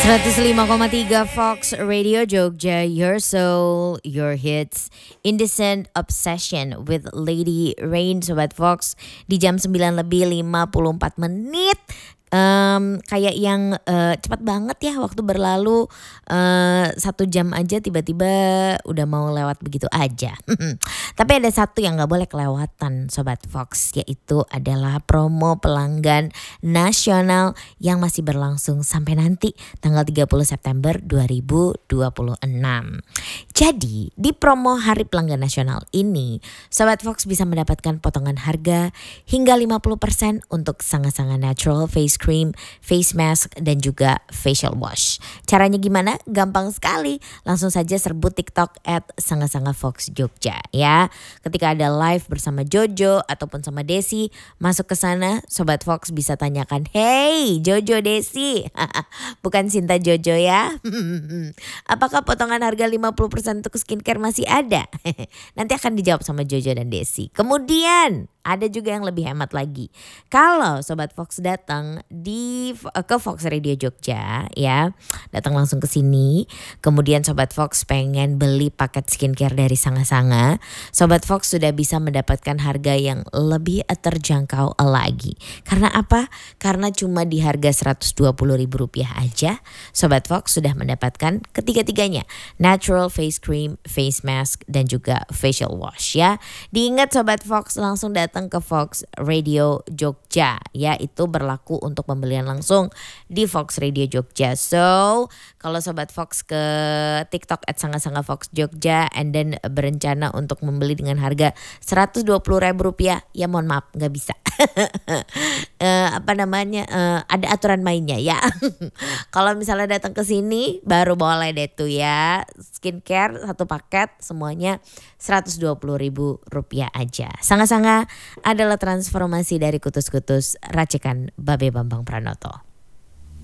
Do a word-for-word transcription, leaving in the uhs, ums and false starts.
seratus lima koma tiga Fox Radio Jogja, your soul, your hits, Indecent Obsession with Lady Rain, Sobat Fox. Di jam sembilan lebih lima puluh empat menit. Um, kayak yang uh, cepat banget ya waktu berlalu, uh, satu jam aja tiba-tiba udah mau lewat begitu aja. Tapi ada satu yang gak boleh kelewatan Sobat Fox, yaitu adalah promo pelanggan nasional yang masih berlangsung sampai nanti tanggal tiga puluh September dua ribu dua puluh enam. Jadi di promo hari pelanggan nasional ini Sobat Fox bisa mendapatkan potongan harga hingga lima puluh persen untuk Sanga-Sanga Natural Face Cream, Face Mask, dan juga Facial Wash. Caranya gimana? Gampang sekali. Langsung saja serbu TikTok at Sanga-Sanga Fox Jogja ya. Ketika ada live bersama Jojo ataupun sama Desi, masuk ke sana Sobat Fox bisa tanyakan, "Hey Jojo Desi." Bukan Sinta Jojo ya. Apakah potongan harga lima puluh persen untuk skincare masih ada? Nanti akan dijawab sama Jojo dan Desi. Kemudian ada juga yang lebih hemat lagi. Kalau Sobat Fox datang di ke Fox Radio Jogja ya, datang langsung ke sini. Kemudian Sobat Fox pengen beli paket skincare dari Sanga-Sanga, Sobat Fox sudah bisa mendapatkan harga yang lebih terjangkau lagi. Karena apa? Karena cuma di harga seratus dua puluh ribu rupiah aja Sobat Fox sudah mendapatkan ketiga-tiganya, natural face cream, face mask, dan juga facial wash ya. Diingat Sobat Fox, langsung datang ke Fox Radio Jogja ya, itu berlaku untuk pembelian langsung di Fox Radio Jogja. So kalau Sobat Fox ke TikTok at Sanga-Sanga Fox Jogja and then berencana untuk membeli dengan harga seratus dua puluh ribu rupiah, ya mohon maaf gak bisa. uh, apa namanya uh, ada aturan mainnya ya. Kalau misalnya datang ke sini baru boleh deh tuh ya, skincare satu paket semuanya seratus dua puluh ribu rupiah aja. Sanga-Sanga adalah transformasi dari kutus-kutus racikan Babe Bambang Pranoto.